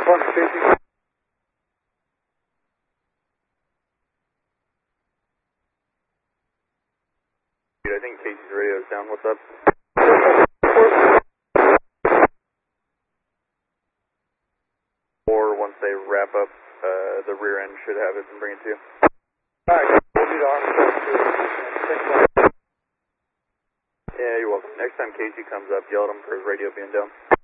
1, Casey. I think Casey's radio is down. What's up? Or once they wrap up, the rear end should have it and bring it to you. Alright, we'll do the Armstrong too. Thanks a lot. Yeah, you're welcome. Next time Casey comes up, yell at him for his radio being down.